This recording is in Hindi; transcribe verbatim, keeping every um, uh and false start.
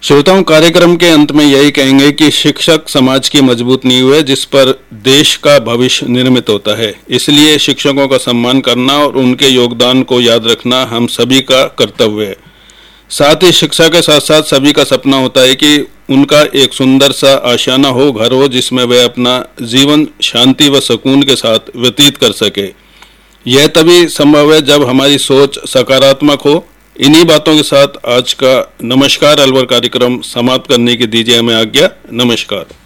श्रोताओं, कार्यक्रम के अंत में यही कहेंगे कि शिक्षक समाज की मजबूत नींव है जिस पर देश का भविष्य निर्मित होता है। इसलिए शिक्षकों का सम्मान करना और उनके योगदान को याद रखना हम सभी का कर्तव्य है। साथ ही शिक्षा के साथ साथ सभी का सपना होता है कि उनका एक सुंदर सा आशियाना हो, घर हो, जिसमें वे अपना जीवन शांति व सुकून के साथ व्यतीत कर सके। यह तभी संभव है जब हमारी सोच सकारात्मक हो। इन्हीं बातों के साथ आज का नमस्कार अलवर कार्यक्रम समाप्त करने की दीजिए हमें आज्ञा। नमस्कार।